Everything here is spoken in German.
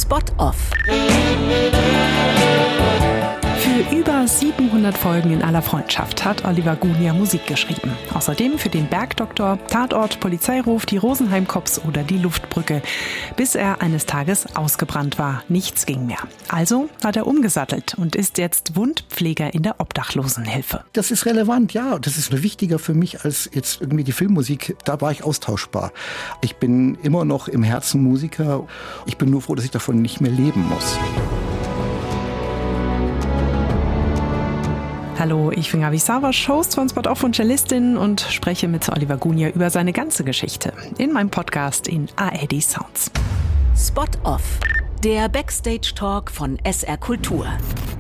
Spot-Off. Für über 700 Folgen in aller Freundschaft hat Oliver Gunia Musik geschrieben. Außerdem für den Bergdoktor, Tatort, Polizeiruf, die Rosenheim-Cops oder die Luftbrücke. Bis er eines Tages ausgebrannt war. Nichts ging mehr. Also hat er umgesattelt und ist jetzt Wundpfleger in der Obdachlosenhilfe. Das ist relevant, ja. Das ist wichtiger für mich als jetzt irgendwie die Filmmusik. Da war ich austauschbar. Ich bin immer noch im Herzen Musiker. Ich bin nur froh, dass ich davon nicht mehr leben muss. Hallo, ich bin Gabi Savasch, Host von Spot-Off und Cellistin und spreche mit Oliver Gunia über seine ganze Geschichte in meinem Podcast in ARD Sounds. Spot-Off, der Backstage-Talk von SR Kultur.